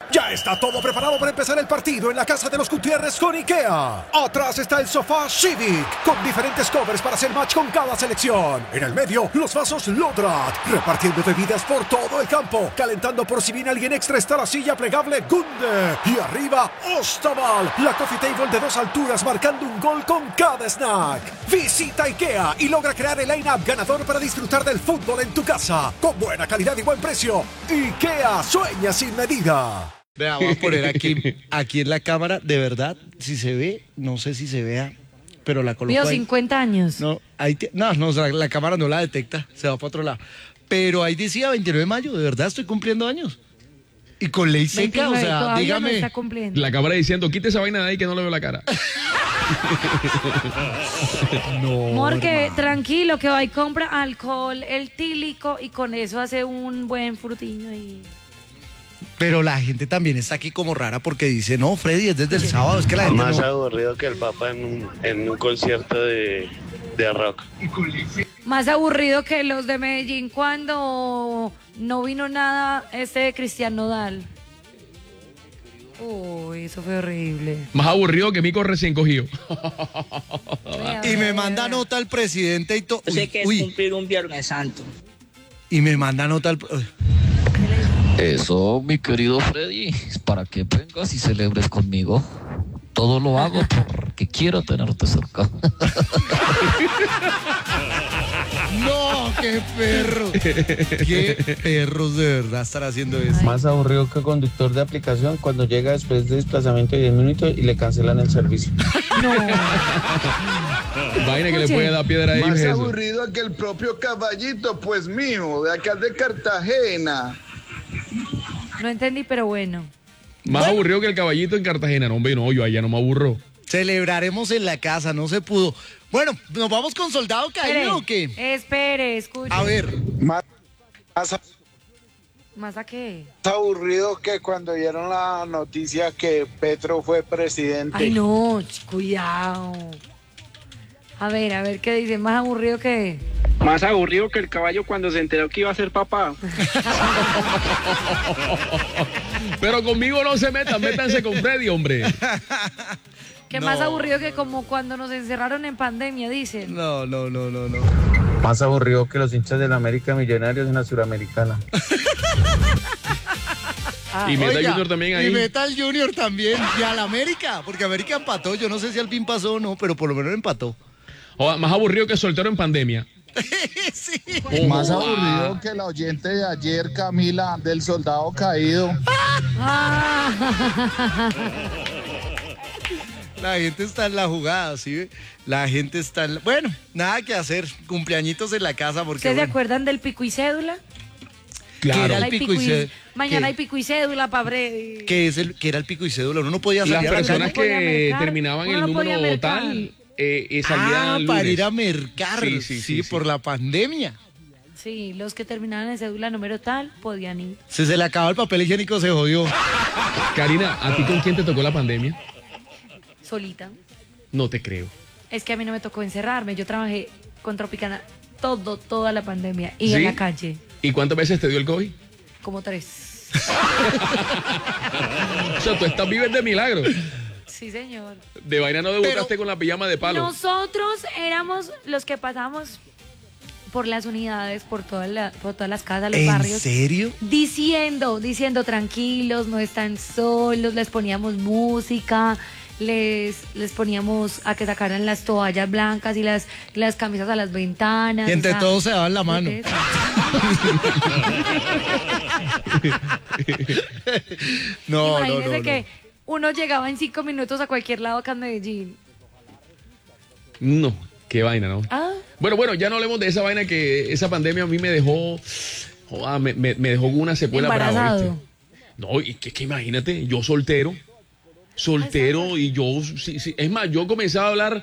Ya está todo preparado para empezar el partido en la casa de los Gutiérrez con IKEA. Atrás está el sofá Civic, con diferentes covers para hacer match con cada selección. En el medio, los vasos Lodrat, repartiendo bebidas por todo el campo. Calentando por si viene alguien extra está la silla plegable Gunde. Y arriba, Ostaval, la coffee table de 2 alturas marcando un gol con cada snack. Visita IKEA y logra crear el line-up ganador para disfrutar del fútbol en tu casa. Con buena calidad y buen precio. IKEA, sueña sin medida. Vea, voy a poner aquí en la cámara, de verdad, si se ve, no sé si se vea, pero la coloco Mío, ahí. 50 años. No, la cámara no la detecta, se va para otro lado. Pero ahí decía 29 de mayo, de verdad estoy cumpliendo años. Y con ley seca, 29, o sea, todavía dígame. no está cumpliendo. La cámara diciendo, quite esa vaina de ahí que no le veo la cara. No. Porque tranquilo, que va y compra alcohol, el tílico, y con eso hace un buen frutiño y... Pero la gente también está aquí como rara porque dice, no, Freddy, es desde el sábado, es que la gente Más no... aburrido que el Papa en un concierto de rock. Más aburrido que los de Medellín cuando no vino nada de Cristian Nodal. Uy, eso fue horrible. Más aburrido que Mico recién cogido. Y me manda nota el presidente y todo. Yo sé que es cumplir un Viernes Santo. Y me manda nota el... Eso, mi querido Freddy, para que vengas y celebres conmigo. Todo lo hago porque quiero tenerte cerca. No, qué perro. Qué perros de verdad estar haciendo eso. Más aburrido que conductor de aplicación cuando llega después de desplazamiento de 10 minutos y le cancelan el servicio. No. Vaina que le puede dar piedra ahí. Más aburrido que el propio Caballito, pues mío, de acá de Cartagena. No entendí, pero bueno. Más aburrido que el Caballito en Cartagena. No, hombre, no, yo allá no me aburro. Celebraremos en la casa, no se pudo. Bueno, ¿nos vamos con Soldado Caído o qué? Espere, escuche. A ver. ¿Más a qué? Más aburrido que cuando dieron la noticia que Petro fue presidente. Ay, no, cuidado. A ver, ¿qué dice? ¿Más aburrido que...? Más aburrido que el caballo cuando se enteró que iba a ser papá. Pero conmigo no se metan, métanse con Freddy, hombre. ¿Qué más aburrido que como cuando nos encerraron en pandemia, dicen? No. Más aburrido que los hinchas del América Millonarios en la Suramericana. Y meta Oiga, Junior también ahí. Y meta al Junior también. Y al América, porque América empató. Yo no sé si al fin pasó o no, pero por lo menos empató. Más aburrido que soltero en pandemia. Sí. Más aburrido que la oyente de ayer, Camila, del Soldado Caído. La gente está en la jugada, ¿sí ve? La gente está en la... Bueno, nada que hacer. Cumpleañitos en la casa porque... ¿Ustedes se acuerdan del pico y cédula? Claro. ¿Qué era el Hay pico y cédula? Mañana hay pico y cédula para Freddy. ¿Qué era el pico y cédula? Uno no podía Las salir a la personas calle. que terminaban Uno el no podía número mercar. tal salían Para lunes. ir a mercar. Sí, por la pandemia. Sí, los que terminaban en cédula número tal podían ir. Si se le acabó el papel higiénico, se jodió. Karina, ¿a ti con quién te tocó la pandemia? Solita. No te creo. Es que a mí no me tocó encerrarme. Yo trabajé con Tropicana toda la pandemia. Y ¿Sí? en la calle. ¿Y cuántas veces te dio el COVID? Como 3. O sea, tú estás viva de milagro. Sí, señor. De vaina no debutaste con la pijama de palo. Nosotros éramos los que pasamos por las unidades, por todas las casas, los barrios. ¿En serio? Diciendo, tranquilos, no están solos, les poníamos música, les poníamos a que sacaran las toallas blancas y las camisas a las ventanas. Y entre o sea, todos se daban la mano. No. Imagínese que uno llegaba en 5 minutos a cualquier lado acá en Medellín. No, qué vaina, ¿no? Ah. Bueno, ya no hablemos de esa vaina que esa pandemia a mí me dejó, me dejó una secuela brava, Embarazado. ¿viste? No, y que imagínate, yo soltero y yo, sí, es más, yo comencé a hablar,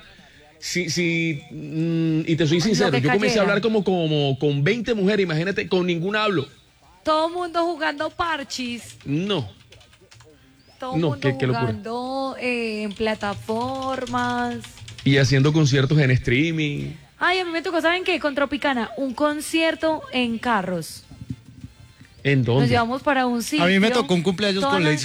y te soy sincero, yo comencé a hablar como con 20 mujeres, imagínate, con ninguna hablo. Todo mundo jugando parchis. No. Todo mundo qué locura. jugando en plataformas. Y haciendo conciertos en streaming. Ay, a mí me tocó, ¿saben qué? Con Tropicana, un concierto en carros. ¿En dónde? Nos llevamos para un sitio. A mí me tocó un cumpleaños toda con la- Ley